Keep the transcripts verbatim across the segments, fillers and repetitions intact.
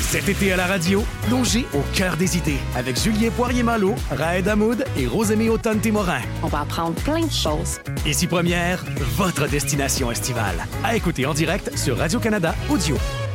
Cet été à la radio, plongez au cœur des idées avec Julien Poirier-Malo, Raed Hamoud et Rosemée Automne-Témorin. On va apprendre plein de choses. Ici Première, votre destination estivale. À écouter en direct sur Radio-Canada Audio.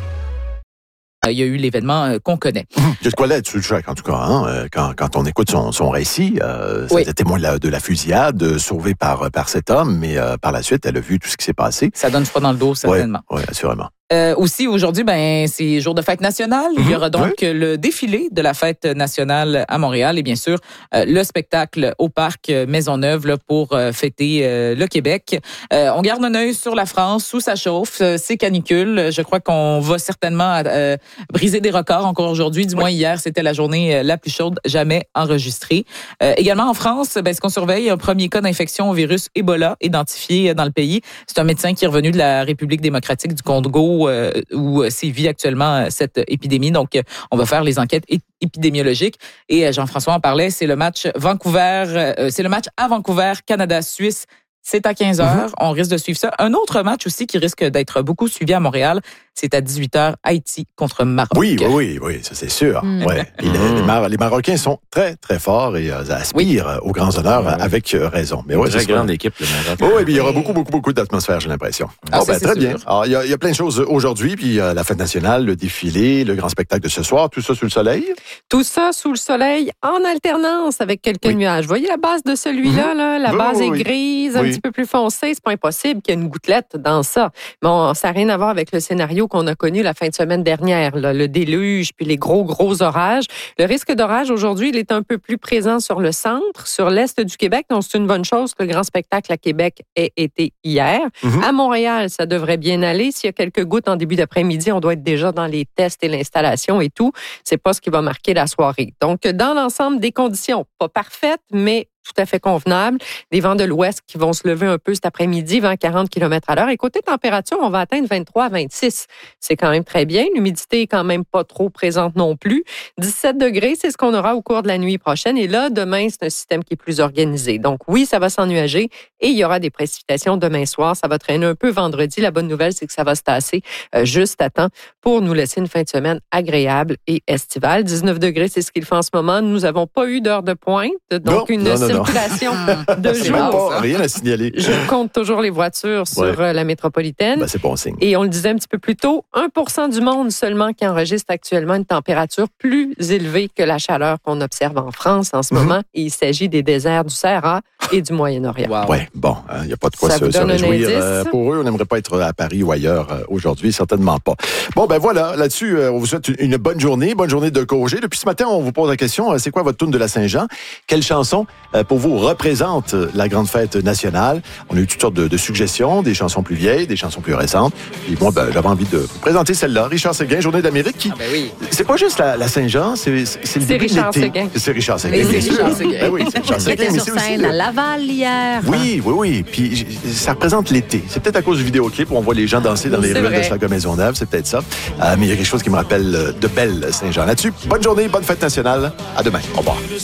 Il y a eu l'événement euh, qu'on connaît. Il y a de quoi là dessus le choc, en tout cas. Hein? Quand, quand on écoute son, son récit, euh, oui. c'était témoin de la, de la fusillade euh, sauvée par, par cet homme, mais euh, par la suite, elle a vu tout ce qui s'est passé. Ça donne froid dans le dos, certainement. Oui, ouais, assurément. Euh, aussi, aujourd'hui, ben, c'est jour de fête nationale. Mm-hmm. Il y aura donc oui. le défilé de la fête nationale à Montréal et bien sûr, euh, le spectacle au parc Maisonneuve là, pour euh, fêter euh, le Québec. Euh, on garde un œil sur la France, où ça chauffe, euh, c'est canicule. Je crois qu'on va certainement euh, briser des records encore aujourd'hui. Du moins, oui. hier, c'était la journée la plus chaude jamais enregistrée. Euh, également en France, ben, ce qu'on surveille, un premier cas d'infection au virus Ebola identifié dans le pays. C'est un médecin qui est revenu de la République démocratique du Congo Euh, où sévit actuellement cette épidémie. Donc, on va faire les enquêtes épidémiologiques. Et Jean-François en parlait, c'est le match Vancouver, euh, c'est le match à Vancouver, Canada-Suisse. C'est à quinze heures. Mm-hmm. On risque de suivre ça. Un autre match aussi qui risque d'être beaucoup suivi à Montréal, c'est à dix-huit heures, Haïti contre Maroc. Oui, oui, oui, oui, ça c'est sûr. Mm. Ouais. Et les, les, Mar- les Marocains sont très, très forts et euh, aspirent oui. aux grands honneurs oui. avec euh, raison. Mais ouais, c'est une très grande équipe, le Maroc. Oui, oui, puis il y aura beaucoup, beaucoup, beaucoup d'atmosphère, j'ai l'impression. Ah, bon, ça, ben, très sûr. bien. Alors, il y, a, il y a plein de choses aujourd'hui, puis euh, la fête nationale, le défilé, le grand spectacle de ce soir, tout ça sous le soleil. Tout ça sous le soleil, en alternance avec quelques oui. nuages. Vous voyez la base de celui-là, mm-hmm. là, la oui, base oui, est oui. grise, un oui. petit peu plus foncée. C'est pas impossible qu'il y ait une gouttelette dans ça. Bon, ça n'a rien à voir avec le scénario qu'on a connu la fin de semaine dernière, là, le déluge puis les gros, gros orages. Le risque d'orage aujourd'hui, il est un peu plus présent sur le centre, sur l'est du Québec. Donc, c'est une bonne chose que le grand spectacle à Québec ait été hier. Mm-hmm. À Montréal, ça devrait bien aller. S'il y a quelques gouttes en début d'après-midi, on doit être déjà dans les tests et l'installation et tout. C'est pas ce qui va marquer la soirée. Donc, dans l'ensemble, des conditions pas parfaites, mais tout à fait convenable. Des vents de l'ouest qui vont se lever un peu cet après-midi, vingt à quarante kilomètres à l'heure. Et côté température, on va atteindre vingt-trois à vingt-six. C'est quand même très bien. L'humidité est quand même pas trop présente non plus. dix-sept degrés, c'est ce qu'on aura au cours de la nuit prochaine. Et là, demain, c'est un système qui est plus organisé. Donc oui, ça va s'ennuager et il y aura des précipitations demain soir. Ça va traîner un peu vendredi. La bonne nouvelle, c'est que ça va se tasser euh, juste à temps pour nous laisser une fin de semaine agréable et estivale. dix-neuf degrés, c'est ce qu'il fait en ce moment. Nous n'avons pas eu d'heure de pointe. Donc, non, une non, non. circulation de c'est jour. pas rien à signaler. Je compte toujours les voitures sur ouais. la métropolitaine. Ben, c'est bon signe. Et on le disait un petit peu plus tôt, un pour cent du monde seulement qui enregistre actuellement une température plus élevée que la chaleur qu'on observe en France en ce mm-hmm. moment. Et il s'agit des déserts du Sahara et du Moyen-Orient. Wow. Oui, bon, il hein, n'y a pas de quoi Ça se, se réjouir. Euh, pour eux, on n'aimerait pas être à Paris ou ailleurs euh, aujourd'hui, certainement pas. Bon, ben voilà, là-dessus, euh, on vous souhaite une, une bonne journée, bonne journée de congé. Depuis ce matin, on vous pose la question, euh, c'est quoi votre tune de la Saint-Jean? Quelle chanson euh, pour vous représente la grande fête nationale? On a eu toutes sortes de, de suggestions, des chansons plus vieilles, des chansons plus récentes. Et moi, ben, j'avais envie de vous présenter celle-là. Richard Séguin, Journée d'Amérique. Qui, ah ben oui. C'est pas juste la, la Saint-Jean, c'est, c'est, c'est le c'est début Richard de l'été. Séguin. C'est Richard Séguin. Mais c'est Richard Séguin. Ben oui, c'est Richard Séguin. Il était sur scène aussi, à Laval hier. Oui, oui, oui. Puis ça représente l'été. C'est peut-être à cause du vidéoclip où on voit les gens danser dans les c'est ruelles vrai. de Schlager-Maisonneuve. C'est peut-être ça. Euh, mais il y a quelque chose qui me rappelle de belle Saint-Jean. Là-dessus, bonne journée, bonne fête nationale. À demain. Au revoir.